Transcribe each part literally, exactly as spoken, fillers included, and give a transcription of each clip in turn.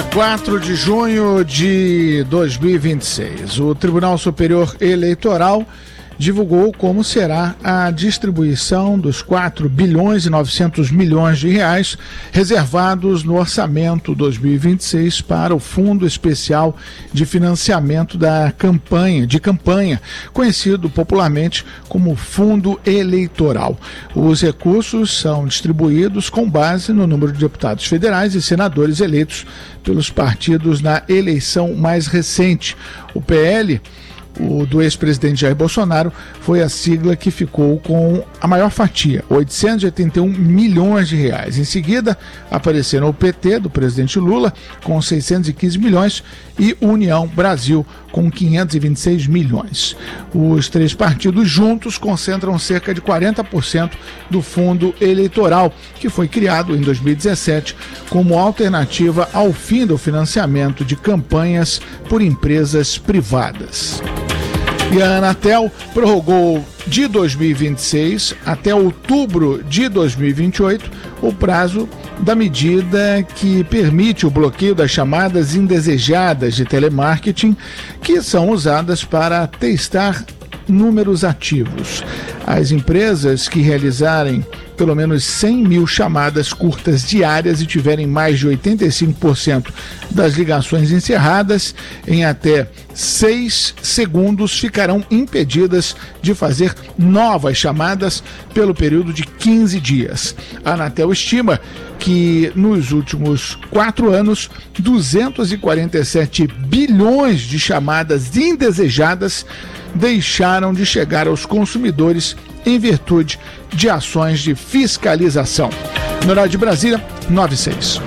quatro de junho de dois mil e vinte e seis, o Tribunal Superior Eleitoral divulgou como será a distribuição dos quatro bilhões e novecentos milhões de reais reservados no orçamento dois mil e vinte e seis para o Fundo Especial de Financiamento da Campanha, de Campanha, conhecido popularmente como Fundo Eleitoral. Os recursos são distribuídos com base no número de deputados federais e senadores eleitos pelos partidos na eleição mais recente. O P L, o do ex-presidente Jair Bolsonaro, foi a sigla que ficou com a maior fatia, oitocentos e oitenta e um milhões de reais. Em seguida, apareceram o P T, do presidente Lula, com seiscentos e quinze milhões, e União Brasil, com quinhentos e vinte e seis milhões. Os três partidos juntos concentram cerca de quarenta por cento do fundo eleitoral, que foi criado em dois mil e dezessete como alternativa ao fim do financiamento de campanhas por empresas privadas. E a Anatel prorrogou de dois mil e vinte e seis até outubro de dois mil e vinte e oito o prazo da medida que permite o bloqueio das chamadas indesejadas de telemarketing, que são usadas para testar números ativos. As empresas que realizarem pelo menos cem mil chamadas curtas diárias e tiverem mais de oitenta e cinco por cento das ligações encerradas em até seis segundos ficarão impedidas de fazer novas chamadas pelo período de quinze dias. A Anatel estima que nos últimos quatro anos, duzentos e quarenta e sete bilhões de chamadas indesejadas deixaram de chegar aos consumidores em virtude de ações de fiscalização. No horário de Brasília, nove e seis.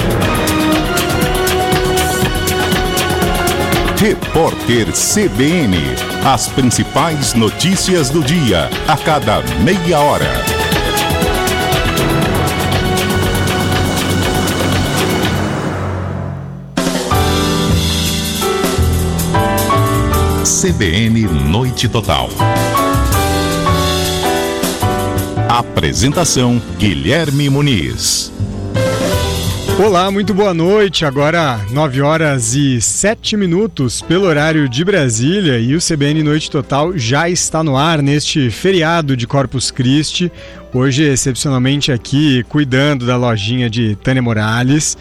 Repórter C B N. As principais notícias do dia, a cada meia hora. C B N Noite Total. Apresentação: Guilherme Muniz. Olá, muito boa noite. Agora nove horas e sete minutos pelo horário de Brasília, e o C B N Noite Total já está no ar neste feriado de Corpus Christi. Hoje, excepcionalmente aqui, cuidando da lojinha de Tânia Morales.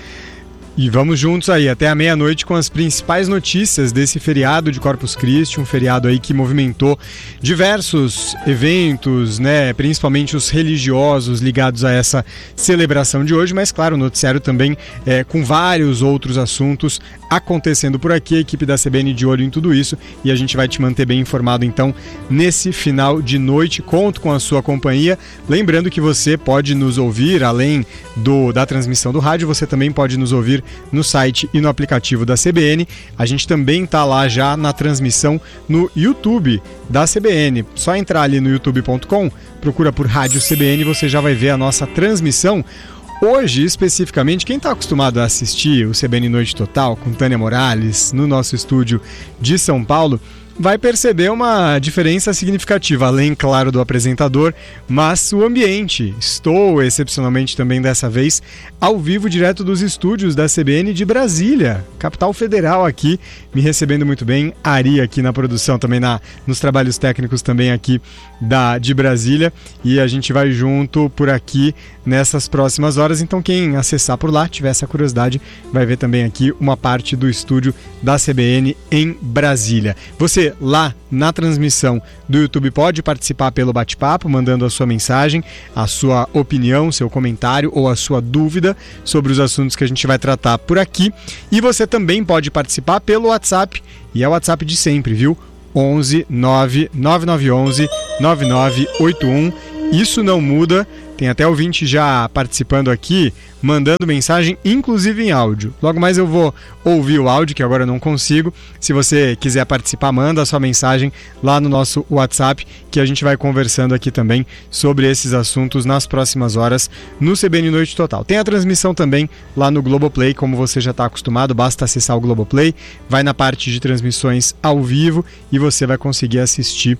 E vamos juntos aí até a meia-noite com as principais notícias desse feriado de Corpus Christi, um feriado aí que movimentou diversos eventos, né, principalmente os religiosos ligados a essa celebração de hoje, mas claro, o noticiário também é, com vários outros assuntos acontecendo por aqui, a equipe da C B N de olho em tudo isso, e a gente vai te manter bem informado então nesse final de noite. Conto com a sua companhia, lembrando que você pode nos ouvir além do, da transmissão do rádio, você também pode nos ouvir no site e no aplicativo da C B N. A gente também está lá já na transmissão no YouTube da C B N. Só entrar ali no youtube ponto com, procura por Rádio C B N, você já vai ver a nossa transmissão. Hoje, especificamente, quem está acostumado a assistir o C B N Noite Total com Tânia Morales no nosso estúdio de São Paulo, vai perceber uma diferença significativa, além, claro, do apresentador, mas o ambiente. Estou, excepcionalmente também dessa vez, ao vivo, direto dos estúdios da C B N de Brasília, capital federal aqui, me recebendo muito bem. A Ari aqui na produção, também na, nos trabalhos técnicos também aqui da, de Brasília, e a gente vai junto por aqui nessas próximas horas. Então quem acessar por lá, tiver essa curiosidade, vai ver também aqui uma parte do estúdio da C B N em Brasília. Você lá na transmissão do YouTube pode participar pelo bate-papo, mandando a sua mensagem, a sua opinião, seu comentário ou a sua dúvida sobre os assuntos que a gente vai tratar por aqui. E você também pode participar pelo WhatsApp, e é o WhatsApp de sempre, viu? onze nove nove nove um um nove nove oito um. Isso não muda. Tem até ouvinte já participando aqui, mandando mensagem, inclusive em áudio. Logo mais eu vou ouvir o áudio, que agora eu não consigo. Se você quiser participar, manda a sua mensagem lá no nosso WhatsApp, que a gente vai conversando aqui também sobre esses assuntos nas próximas horas no C B N Noite Total. Tem a transmissão também lá no Globoplay, como você já está acostumado, basta acessar o Globoplay, vai na parte de transmissões ao vivo e você vai conseguir assistir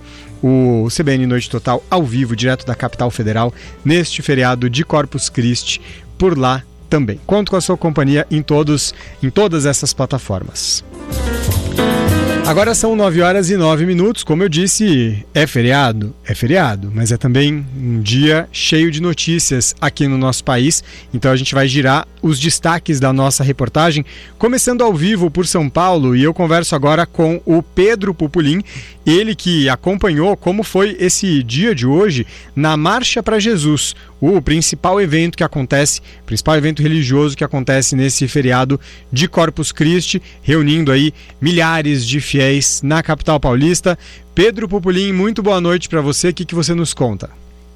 o C B N Noite Total ao vivo, direto da capital federal, neste feriado de Corpus Christi, por lá também. Conto com a sua companhia em, todos, em todas essas plataformas. Agora são nove horas e nove minutos, como eu disse, é feriado, é feriado, mas é também um dia cheio de notícias aqui no nosso país, então a gente vai girar os destaques da nossa reportagem, começando ao vivo por São Paulo, e eu converso agora com o Pedro Pupulim, ele que acompanhou como foi esse dia de hoje na Marcha para Jesus, o principal evento que acontece, principal evento religioso que acontece nesse feriado de Corpus Christi, reunindo aí milhares de fiéis na capital paulista. Pedro Pupulim, muito boa noite para você, o que, que você nos conta?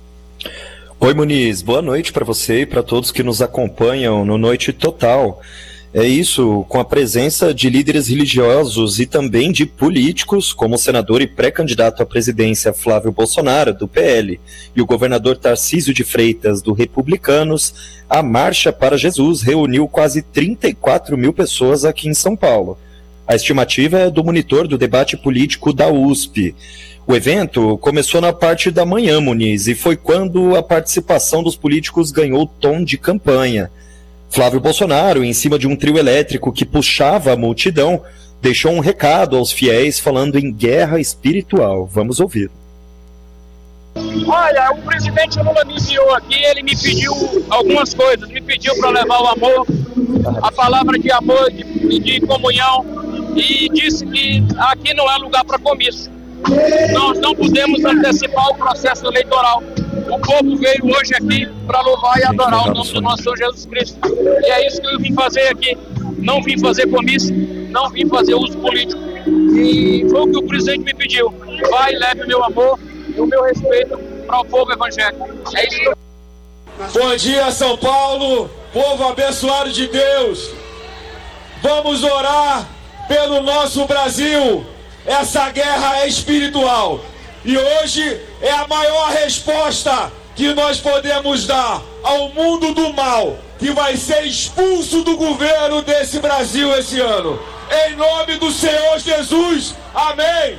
Oi Muniz, boa noite para você e para todos que nos acompanham no Noite Total. É isso, com a presença de líderes religiosos e também de políticos, como o senador e pré-candidato à presidência Flávio Bolsonaro, do P L, e o governador Tarcísio de Freitas, do Republicanos, a Marcha para Jesus reuniu quase trinta e quatro mil pessoas aqui em São Paulo. A estimativa é do monitor do debate político da U S P. O evento começou na parte da manhã, Muniz, e foi quando a participação dos políticos ganhou tom de campanha. Flávio Bolsonaro, em cima de um trio elétrico que puxava a multidão, deixou um recado aos fiéis falando em guerra espiritual. Vamos ouvir. Olha, o presidente Lula me enviou aqui, ele me pediu algumas coisas, me pediu para levar o amor, a palavra de amor, de, de comunhão, e disse que aqui não é lugar para comício. Nós não podemos antecipar o processo eleitoral. O povo veio hoje aqui para louvar e adorar o nome do nosso Senhor Jesus Cristo. E é isso que eu vim fazer aqui. Não vim fazer comício, não vim fazer uso político. E foi o que o presidente me pediu. Vai, leve o meu amor e o meu respeito para o povo evangélico. É isso que eu... Bom dia, São Paulo, povo abençoado de Deus. Vamos orar pelo nosso Brasil. Essa guerra é espiritual. E hoje é a maior resposta que nós podemos dar ao mundo do mal, que vai ser expulso do governo desse Brasil esse ano. Em nome do Senhor Jesus, amém!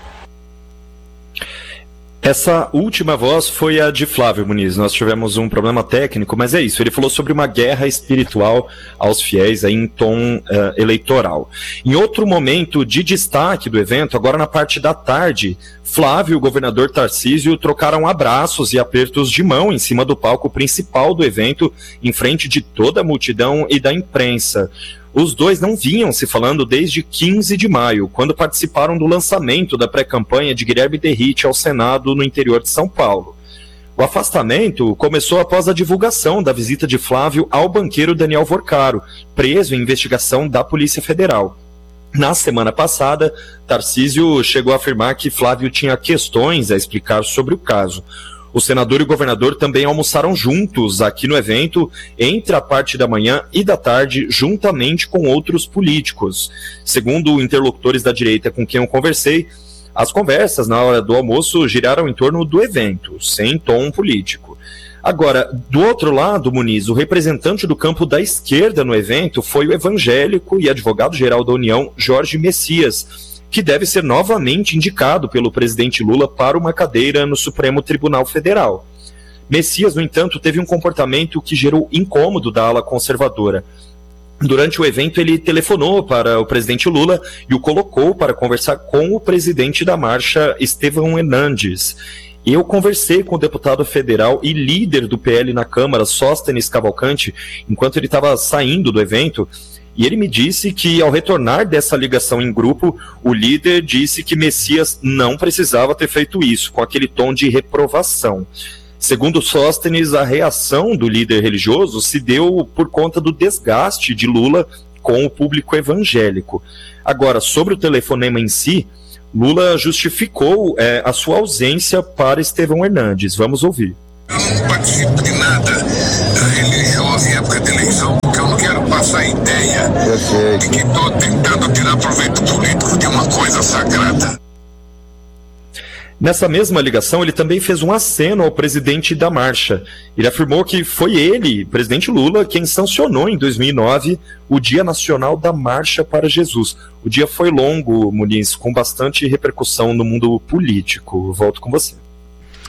Essa última voz foi a de Flávio Muniz. Nós tivemos um problema técnico, mas é isso. Ele falou sobre uma guerra espiritual aos fiéis aí em tom uh, eleitoral. Em outro momento de destaque do evento, agora na parte da tarde, Flávio e o governador Tarcísio trocaram abraços e apertos de mão em cima do palco principal do evento, em frente de toda a multidão e da imprensa. Os dois não vinham se falando desde quinze de maio, quando participaram do lançamento da pré-campanha de Guilherme Derrite ao Senado no interior de São Paulo. O afastamento começou após a divulgação da visita de Flávio ao banqueiro Daniel Vorcaro, preso em investigação da Polícia Federal. Na semana passada, Tarcísio chegou a afirmar que Flávio tinha questões a explicar sobre o caso. O senador e o governador também almoçaram juntos aqui no evento, entre a parte da manhã e da tarde, juntamente com outros políticos. Segundo interlocutores da direita com quem eu conversei, as conversas na hora do almoço giraram em torno do evento, sem tom político. Agora, do outro lado, Muniz, o representante do campo da esquerda no evento foi o evangélico e advogado-geral da União, Jorge Messias, que deve ser novamente indicado pelo presidente Lula para uma cadeira no Supremo Tribunal Federal. Messias, no entanto, teve um comportamento que gerou incômodo da ala conservadora. Durante o evento, ele telefonou para o presidente Lula e o colocou para conversar com o presidente da marcha, Estevão Hernandes. Eu conversei com o deputado federal e líder do P L na Câmara, Sóstenes Cavalcante, enquanto ele estava saindo do evento, e ele me disse que, ao retornar dessa ligação em grupo, o líder disse que Messias não precisava ter feito isso, com aquele tom de reprovação. Segundo Sóstenes, a reação do líder religioso se deu por conta do desgaste de Lula com o público evangélico. Agora, sobre o telefonema em si, Lula justificou é, a sua ausência para Estevão Hernandes. Vamos ouvir. Eu não participo de nada religioso em época de eleição, porque eu não quero passar a ideia de que estou tentando tirar proveito político de uma coisa sagrada. Nessa mesma ligação, ele também fez um aceno ao presidente da marcha. Ele afirmou que foi ele, presidente Lula, quem sancionou em dois mil e nove o Dia Nacional da Marcha para Jesus. O dia foi longo, Muniz, com bastante repercussão no mundo político. Volto com você.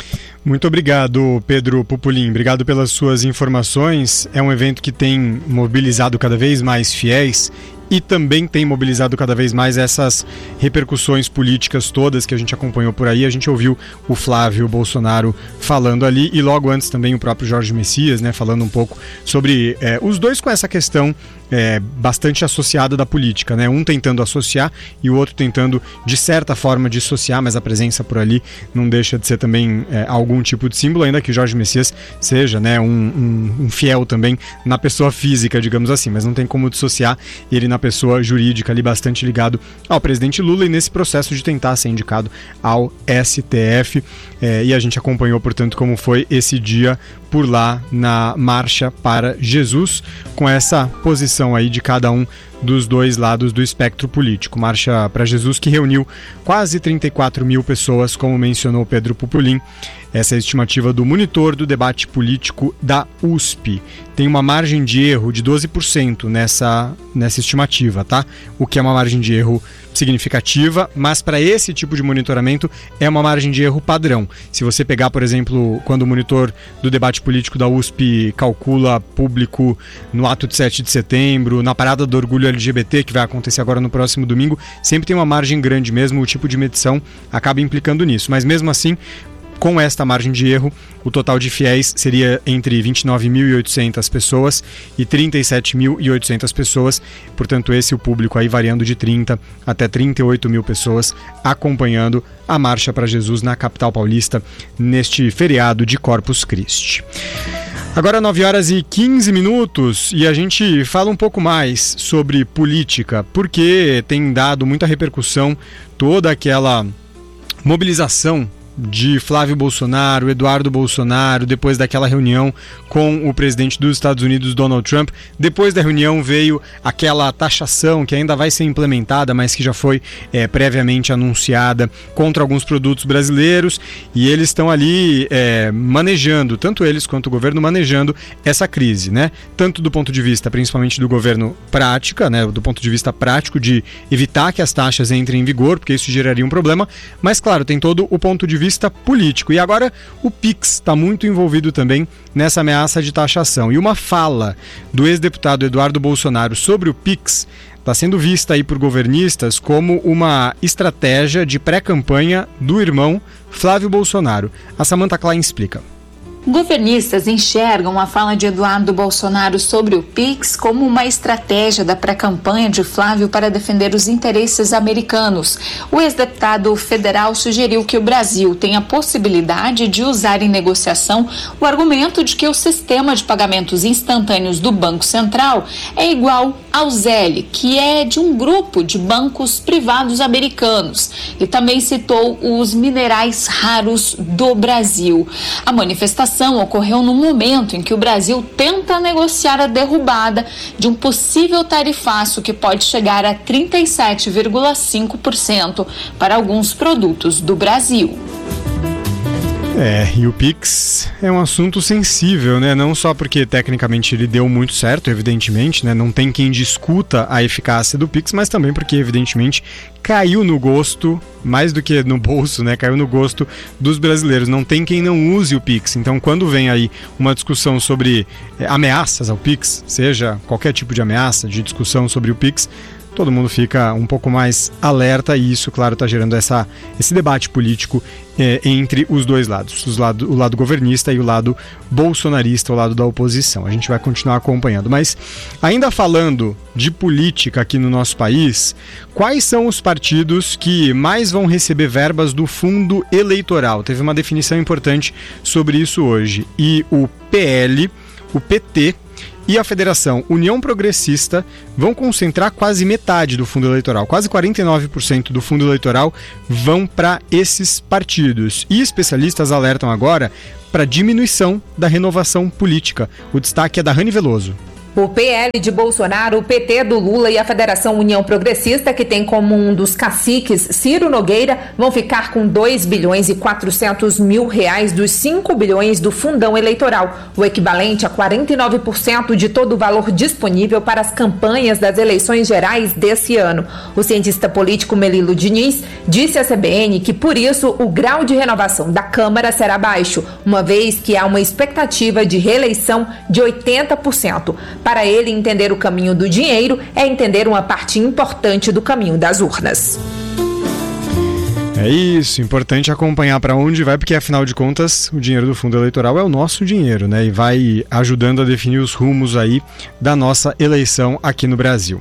Muito obrigado, Pedro Pupulim. Obrigado pelas suas informações. É um evento que tem mobilizado cada vez mais fiéis e também tem mobilizado cada vez mais essas repercussões políticas todas que a gente acompanhou por aí. A gente ouviu o Flávio Bolsonaro falando ali e logo antes também o próprio Jorge Messias, né, falando um pouco sobre é, os dois com essa questão é, bastante associada da política, né? Um tentando associar e o outro tentando, de certa forma, dissociar, mas a presença por ali não deixa de ser também é, algum tipo de símbolo, ainda que o Jorge Messias seja, né, um, um, um fiel também na pessoa física, digamos assim, mas não tem como dissociar ele na pessoa jurídica ali bastante ligado ao presidente Lula e nesse processo de tentar ser indicado ao S T F. É, e a gente acompanhou, portanto, como foi esse dia por lá na Marcha para Jesus, com essa posição aí de cada um dos dois lados do espectro político. Marcha para Jesus que reuniu quase trinta e quatro mil pessoas, como mencionou Pedro Pupulim. Essa é a estimativa do monitor do debate político da U S P. Tem uma margem de erro de doze por cento nessa, nessa estimativa, tá? O que é uma margem de erro significativa, mas para esse tipo de monitoramento é uma margem de erro padrão. Se você pegar, por exemplo, quando o monitor do debate político da U S P calcula público no ato de sete de setembro, na parada do orgulho L G B T, que vai acontecer agora no próximo domingo, sempre tem uma margem grande mesmo, o tipo de medição acaba implicando nisso. Mas mesmo assim, com esta margem de erro, o total de fiéis seria entre vinte e nove mil e oitocentas pessoas e trinta e sete mil e oitocentas pessoas. Portanto, esse é o público aí variando de trinta até trinta e oito mil pessoas acompanhando a Marcha para Jesus na capital paulista neste feriado de Corpus Christi. Agora nove horas e quinze minutos e a gente fala um pouco mais sobre política, porque tem dado muita repercussão toda aquela mobilização de Flávio Bolsonaro, Eduardo Bolsonaro, depois daquela reunião com o presidente dos Estados Unidos, Donald Trump. Depois da reunião veio aquela taxação que ainda vai ser implementada, mas que já foi é, previamente anunciada contra alguns produtos brasileiros, e eles estão ali é, manejando, tanto eles quanto o governo, manejando essa crise, né? Tanto do ponto de vista, principalmente do governo prática, né? Do ponto de vista prático de evitar que as taxas entrem em vigor, porque isso geraria um problema, mas claro, tem todo o ponto de vista político. E agora o Pix está muito envolvido também nessa ameaça de taxação. E uma fala do ex-deputado Eduardo Bolsonaro sobre o Pix está sendo vista aí por governistas como uma estratégia de pré-campanha do irmão Flávio Bolsonaro. A Samantha Klein explica. Governistas enxergam a fala de Eduardo Bolsonaro sobre o Pix como uma estratégia da pré-campanha de Flávio para defender os interesses americanos. O ex-deputado federal sugeriu que o Brasil tem a possibilidade de usar em negociação o argumento de que o sistema de pagamentos instantâneos do Banco Central é igual ao Zelle, que é de um grupo de bancos privados americanos, e também citou os minerais raros do Brasil. A manifestação ocorreu no momento em que o Brasil tenta negociar a derrubada de um possível tarifaço que pode chegar a trinta e sete vírgula cinco por cento para alguns produtos do Brasil. É, e o Pix é um assunto sensível, né? Não só porque tecnicamente ele deu muito certo, evidentemente, né? Não tem quem discuta a eficácia do Pix, mas também porque, evidentemente, caiu no gosto, mais do que no bolso, né? Caiu no gosto dos brasileiros. Não tem quem não use o Pix. Então, quando vem aí uma discussão sobre é, ameaças ao Pix, seja qualquer tipo de ameaça, de discussão sobre o Pix, todo mundo fica um pouco mais alerta e isso, claro, está gerando essa, esse debate político é, entre os dois lados, os lado, o lado governista e o lado bolsonarista, o lado da oposição. A gente vai continuar acompanhando. Mas, ainda falando de política aqui no nosso país, quais são os partidos que mais vão receber verbas do fundo eleitoral? Teve uma definição importante sobre isso hoje. E o P L, o P T e a Federação União Progressista vão concentrar quase metade do fundo eleitoral. Quase quarenta e nove por cento do fundo eleitoral vão para esses partidos. E especialistas alertam agora para diminuição da renovação política. O destaque é da Rani Veloso. O P L de Bolsonaro, o P T do Lula e a Federação União Progressista, que tem como um dos caciques Ciro Nogueira, vão ficar com dois bilhões e quatrocentos mil reais dos cinco bilhões do fundão eleitoral, o equivalente a quarenta e nove por cento de todo o valor disponível para as campanhas das eleições gerais desse ano. O cientista político Melilo Diniz disse à C B N que, por isso, o grau de renovação da Câmara será baixo, uma vez que há uma expectativa de reeleição de oitenta por cento. Para ele, entender o caminho do dinheiro é entender uma parte importante do caminho das urnas. É isso, importante acompanhar para onde vai, porque afinal de contas o dinheiro do fundo eleitoral é o nosso dinheiro, né? E vai ajudando a definir os rumos aí da nossa eleição aqui no Brasil.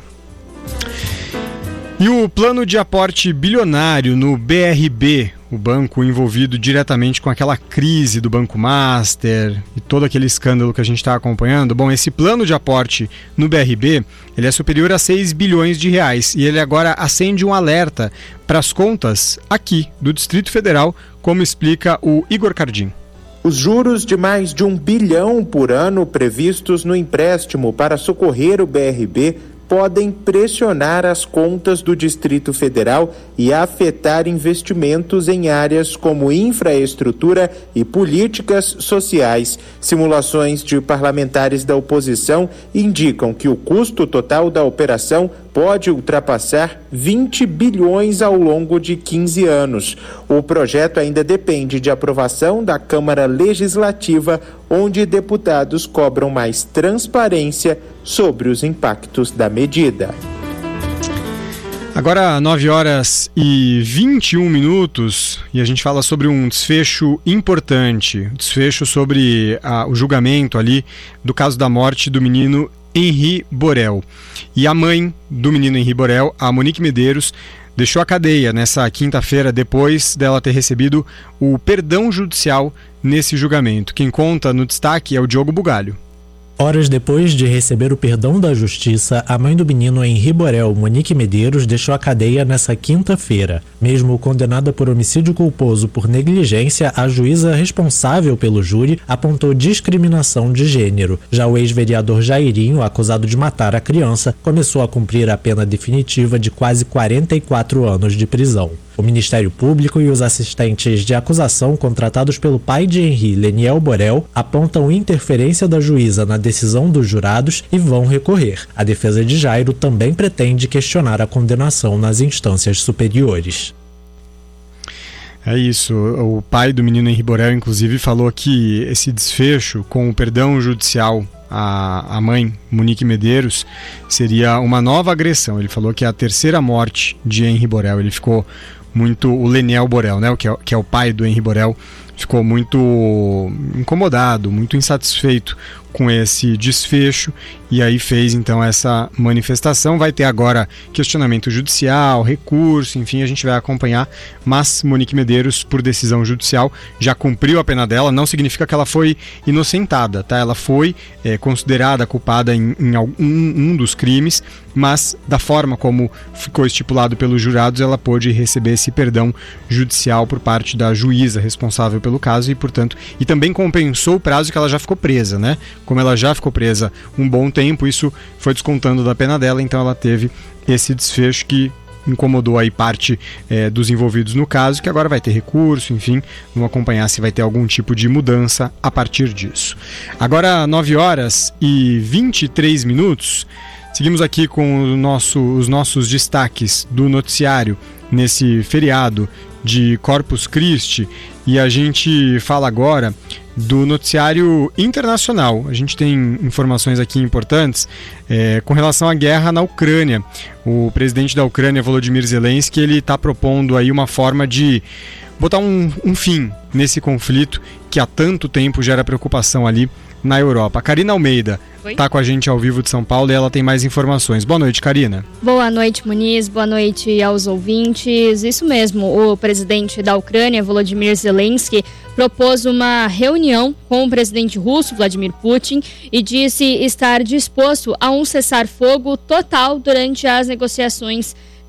E o plano de aporte bilionário no B R B, o banco envolvido diretamente com aquela crise do Banco Master e todo aquele escândalo que a gente está acompanhando, bom, esse plano de aporte no B R B, ele é superior a seis bilhões de reais e ele agora acende um alerta para as contas aqui do Distrito Federal, como explica o Igor Cardim. Os juros de mais de um bilhão por ano previstos no empréstimo para socorrer o B R B podem pressionar as contas do Distrito Federal e afetar investimentos em áreas como infraestrutura e políticas sociais. Simulações de parlamentares da oposição indicam que o custo total da operação pode ultrapassar vinte bilhões ao longo de quinze anos. O projeto ainda depende de aprovação da Câmara Legislativa, onde deputados cobram mais transparência sobre os impactos da medida. Agora, nove horas e vinte e um minutos, e a gente fala sobre um desfecho importante, desfecho sobre ah, o julgamento ali do caso da morte do menino Henri Borel. E a mãe do menino Henri Borel, a Monique Medeiros, deixou a cadeia nessa quinta-feira depois dela ter recebido o perdão judicial nesse julgamento. Quem conta no destaque é o Diogo Bugalho. Horas depois de receber o perdão da justiça, a mãe do menino Henri Borel, Monique Medeiros, deixou a cadeia nessa quinta-feira. Mesmo condenada por homicídio culposo por negligência, a juíza responsável pelo júri apontou discriminação de gênero. Já o ex-vereador Jairinho, acusado de matar a criança, começou a cumprir a pena definitiva de quase quarenta e quatro anos de prisão. O Ministério Público e os assistentes de acusação contratados pelo pai de Henri, Leniel Borel, apontam interferência da juíza na decisão dos jurados e vão recorrer. A defesa de Jairo também pretende questionar a condenação nas instâncias superiores. É isso, o pai do menino Henri Borel, inclusive, falou que esse desfecho com o perdão judicial à, à mãe, Monique Medeiros, seria uma nova agressão. Ele falou que é a terceira morte de Henri Borel. Ele ficou muito, o Leniel Borel, né, que é, que é o pai do Henri Borel, ficou muito incomodado, muito insatisfeito com esse desfecho e aí fez então essa manifestação. Vai ter agora questionamento judicial, recurso, enfim, a gente vai acompanhar, mas Monique Medeiros, por decisão judicial, já cumpriu a pena dela. Não significa que ela foi inocentada, tá? Ela foi é, considerada culpada em, em algum, um dos crimes, mas da forma como ficou estipulado pelos jurados, ela pôde receber esse perdão judicial por parte da juíza responsável pelo caso e, portanto, e também compensou o prazo que ela já ficou presa, né? Como ela já ficou presa um bom tempo, isso foi descontando da pena dela, então ela teve esse desfecho que incomodou aí parte é, dos envolvidos no caso, que agora vai ter recurso, enfim, vamos acompanhar se vai ter algum tipo de mudança a partir disso. Agora, nove horas e vinte e três minutos, seguimos aqui com o nosso, os nossos destaques do noticiário nesse feriado de Corpus Christi, e a gente fala agora do noticiário internacional. A gente tem informações aqui importantes é, com relação à guerra na Ucrânia. O presidente da Ucrânia, Volodymyr Zelensky, ele está propondo aí uma forma de botar um, um fim nesse conflito que há tanto tempo gera preocupação ali na Europa. A Karina Almeida está com a gente ao vivo de São Paulo e ela tem mais informações. Boa noite, Karina. Boa noite, Muniz. Boa noite aos ouvintes. Isso mesmo, o presidente da Ucrânia, Volodymyr Zelensky, propôs uma reunião com o presidente russo, Vladimir Putin, e disse estar disposto a um cessar-fogo total durante as negociações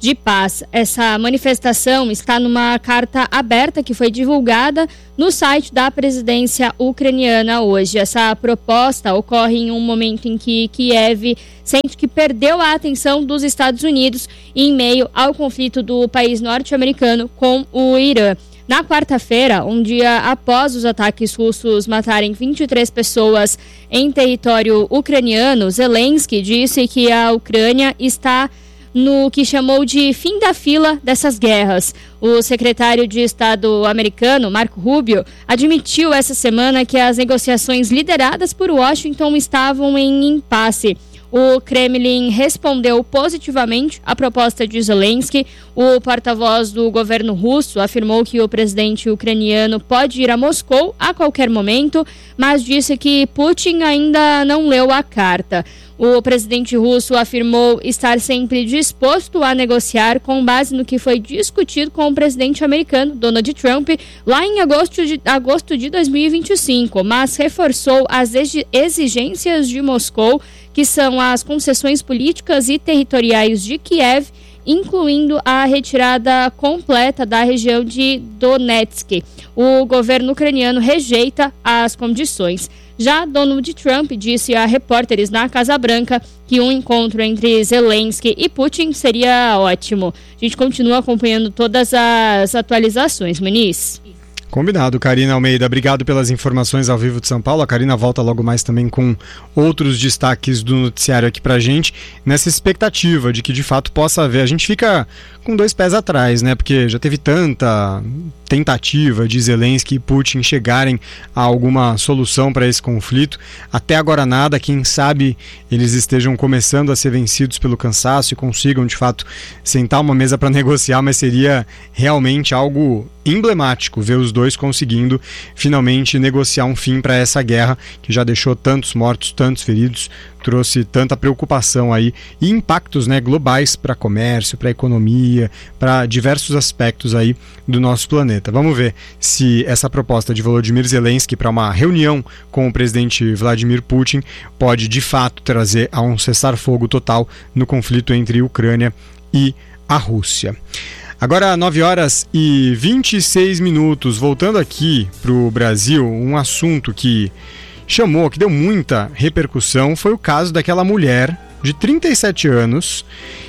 de paz. Essa manifestação está numa carta aberta que foi divulgada no site da presidência ucraniana hoje. Essa proposta ocorre em um momento em que Kiev sente que perdeu a atenção dos Estados Unidos em meio ao conflito do país norte-americano com o Irã. Na quarta-feira, um dia após os ataques russos matarem vinte e três pessoas em território ucraniano, Zelensky disse que a Ucrânia está no que chamou de fim da fila dessas guerras. O secretário de Estado americano, Marco Rubio, admitiu essa semana que as negociações lideradas por Washington estavam em impasse. O Kremlin respondeu positivamente à proposta de Zelensky. O porta-voz do governo russo afirmou que o presidente ucraniano pode ir a Moscou a qualquer momento, mas disse que Putin ainda não leu a carta. O presidente russo afirmou estar sempre disposto a negociar com base no que foi discutido com o presidente americano, Donald Trump, lá em agosto de, agosto de dois mil e vinte e cinco, mas reforçou as exigências de Moscou, que são as concessões políticas e territoriais de Kiev, incluindo a retirada completa da região de Donetsk. O governo ucraniano rejeita as condições. Já Donald Trump disse a repórteres na Casa Branca que um encontro entre Zelensky e Putin seria ótimo. A gente continua acompanhando todas as atualizações, Muniz. Combinado, Karina Almeida. Obrigado pelas informações ao vivo de São Paulo. A Karina volta logo mais também com outros destaques do noticiário aqui pra gente, nessa expectativa de que de fato possa haver. A gente fica com dois pés atrás, né? Porque já teve tanta tentativa de Zelensky e Putin chegarem a alguma solução para esse conflito. Até agora nada. Quem sabe eles estejam começando a ser vencidos pelo cansaço e consigam de fato sentar uma mesa para negociar, mas seria realmente algo emblemático ver os dois conseguindo finalmente negociar um fim para essa guerra que já deixou tantos mortos, tantos feridos, trouxe tanta preocupação aí e impactos, né, globais para comércio, para economia, para diversos aspectos aí do nosso planeta. Vamos ver se essa proposta de Volodymyr Zelensky para uma reunião com o presidente Vladimir Putin pode de fato trazer a um cessar-fogo total no conflito entre Ucrânia e a Rússia. Agora, nove horas e vinte e seis minutos, voltando aqui para o Brasil, um assunto que chamou, que deu muita repercussão, foi o caso daquela mulher de trinta e sete anos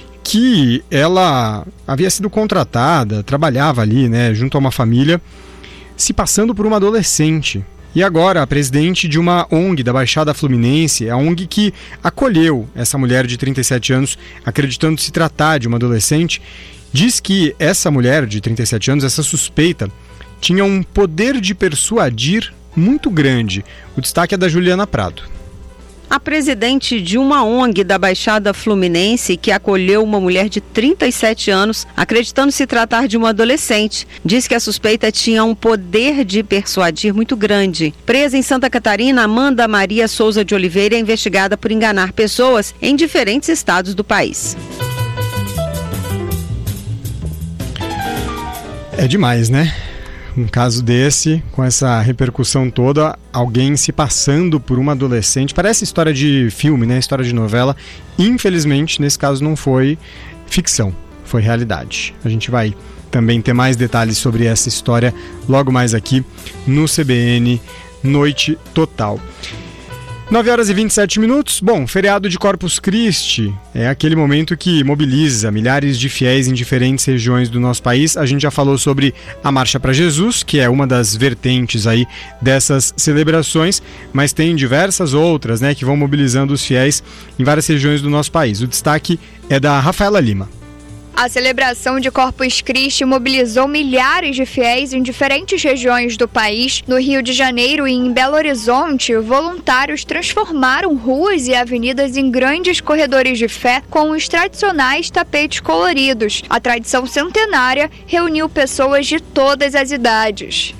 que ela havia sido contratada, trabalhava ali, né, junto a uma família, se passando por uma adolescente. E agora, a presidente de uma O N G da Baixada Fluminense, a O N G que acolheu essa mulher de trinta e sete anos, acreditando se tratar de uma adolescente, diz que essa mulher de trinta e sete anos, essa suspeita, tinha um poder de persuadir muito grande. O destaque é da Juliana Prado. A presidente de uma O N G da Baixada Fluminense, que acolheu uma mulher de trinta e sete anos, acreditando se tratar de uma adolescente, diz que a suspeita tinha um poder de persuadir muito grande. Presa em Santa Catarina, Amanda Maria Souza de Oliveira é investigada por enganar pessoas em diferentes estados do país. É demais, né? Um caso desse, com essa repercussão toda, alguém se passando por uma adolescente. Parece história de filme, né? História de novela. Infelizmente, nesse caso não foi ficção, foi realidade. A gente vai também ter mais detalhes sobre essa história logo mais aqui no C B N Noite Total. nove horas e vinte e sete minutos. Bom, feriado de Corpus Christi é aquele momento que mobiliza milhares de fiéis em diferentes regiões do nosso país. A gente já falou sobre a Marcha para Jesus, que é uma das vertentes aí dessas celebrações, mas tem diversas outras, né, que vão mobilizando os fiéis em várias regiões do nosso país. O destaque é da Rafaela Lima. A celebração de Corpus Christi mobilizou milhares de fiéis em diferentes regiões do país. No Rio de Janeiro e em Belo Horizonte, voluntários transformaram ruas e avenidas em grandes corredores de fé com os tradicionais tapetes coloridos. A tradição centenária reuniu pessoas de todas as idades.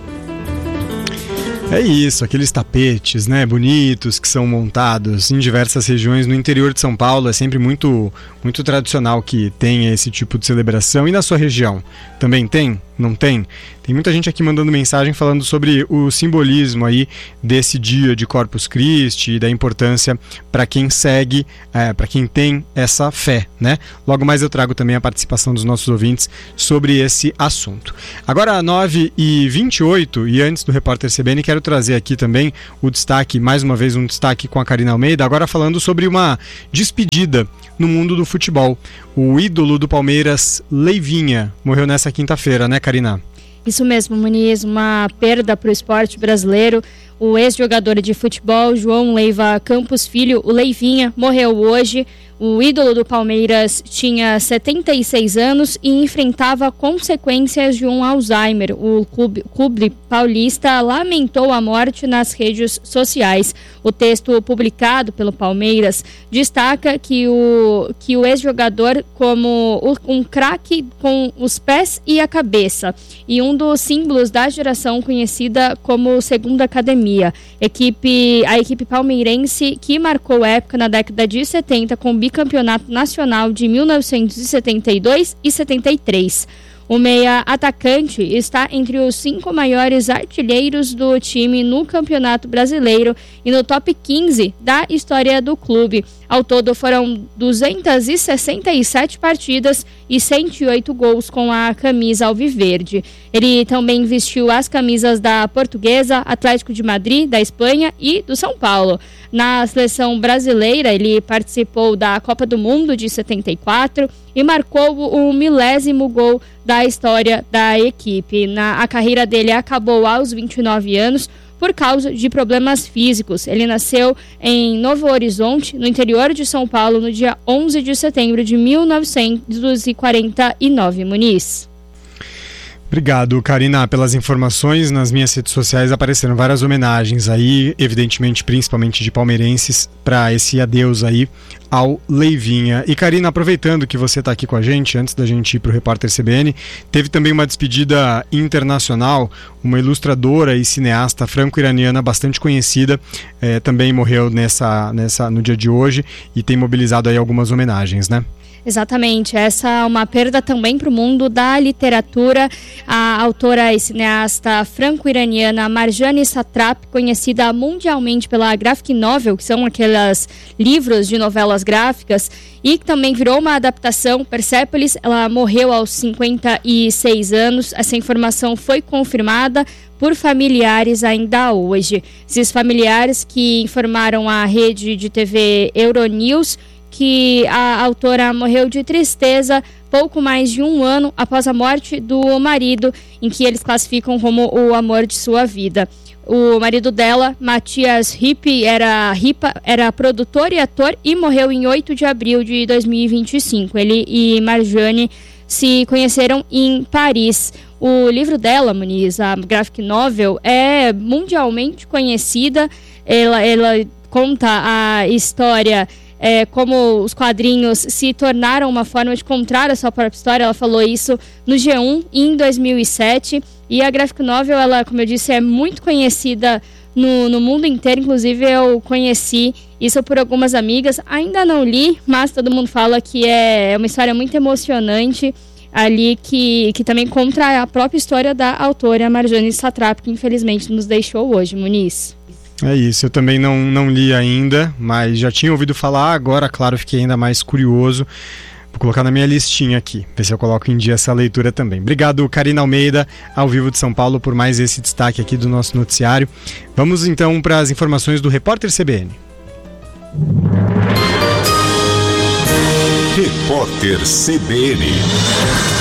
É isso, aqueles tapetes, né, bonitos que são montados em diversas regiões no interior de São Paulo. É sempre muito, muito tradicional que tenha esse tipo de celebração. E na sua região também tem? Não tem? Tem muita gente aqui mandando mensagem falando sobre o simbolismo aí desse dia de Corpus Christi e da importância para quem segue, é, para quem tem essa fé, né? Logo mais eu trago também a participação dos nossos ouvintes sobre esse assunto. Agora, nove e vinte e oito, e antes do Repórter C B N, quero trazer aqui também o destaque, mais uma vez um destaque com a Karina Almeida, agora falando sobre uma despedida no mundo do futebol. O ídolo do Palmeiras, Leivinha, morreu nessa quinta-feira, né, Karina? Isso mesmo, Muniz, uma perda para o esporte brasileiro. O ex-jogador de futebol, João Leiva Campos Filho, o Leivinha, morreu hoje. O ídolo do Palmeiras tinha setenta e seis anos e enfrentava consequências de um Alzheimer. O clube, clube paulista lamentou a morte nas redes sociais. O texto publicado pelo Palmeiras destaca que o, que o ex-jogador como um craque com os pés e a cabeça e um dos símbolos da geração conhecida como Segunda Academia. Equipe, a equipe palmeirense que marcou época na década de setenta com o Campeonato Nacional de mil novecentos e setenta e dois e setenta e três. O meia atacante está entre os cinco maiores artilheiros do time no Campeonato Brasileiro e no top quinze da história do clube. Ao todo foram duzentas e sessenta e sete partidas e cento e oito gols com a camisa alviverde. Ele também vestiu as camisas da Portuguesa, Atlético de Madrid, da Espanha e do São Paulo. Na seleção brasileira, ele participou da Copa do Mundo de setenta e quatro e marcou o milésimo gol da história da equipe. Na, a carreira dele acabou aos vinte e nove anos por causa de problemas físicos. Ele nasceu em Novo Horizonte, no interior de São Paulo, no dia onze de setembro de mil novecentos e quarenta e nove. Muniz. Obrigado, Karina, pelas informações. Nas minhas redes sociais apareceram várias homenagens aí, evidentemente, principalmente de palmeirenses, para esse adeus aí ao Leivinha. E, Karina, aproveitando que você está aqui com a gente, antes da gente ir para o Repórter C B N, teve também uma despedida internacional. Uma ilustradora e cineasta franco-iraniana bastante conhecida eh, também morreu nessa, nessa, no dia de hoje e tem mobilizado aí algumas homenagens, né? Exatamente, essa é uma perda também para o mundo da literatura. A autora e cineasta franco-iraniana Marjane Satrap, conhecida mundialmente pela graphic novel, que são aqueles livros de novelas gráficas, e que também virou uma adaptação, Persépolis. Ela morreu aos cinquenta e seis anos. Essa informação foi confirmada por familiares ainda hoje. Esses familiares que informaram a rede de T V Euronews que a autora morreu de tristeza pouco mais de um ano após a morte do marido, em que eles classificam como o amor de sua vida. O marido dela, Matias Ripa, era, Ripa, era produtor e ator e morreu em oito de abril de dois mil e vinte e cinco. Ele e Marjane se conheceram em Paris. O livro dela, Muniz, a graphic novel, é mundialmente conhecida. Ela, ela conta a história... É, como os quadrinhos se tornaram uma forma de contar a sua própria história. Ela falou isso no G um em dois mil e sete. E a graphic novel, ela, como eu disse, é muito conhecida no, no mundo inteiro. Inclusive, eu conheci isso por algumas amigas. Ainda não li, mas todo mundo fala que é uma história muito emocionante ali, que, que também conta a própria história da autora Marjane Satrap, que infelizmente nos deixou hoje, Muniz. É isso, eu também não, não li ainda, mas já tinha ouvido falar, agora, claro, fiquei ainda mais curioso. Vou colocar na minha listinha aqui, ver se eu coloco em dia essa leitura também. Obrigado, Karina Almeida, ao vivo de São Paulo, por mais esse destaque aqui do nosso noticiário. Vamos então para as informações do Repórter C B N. Repórter C B N.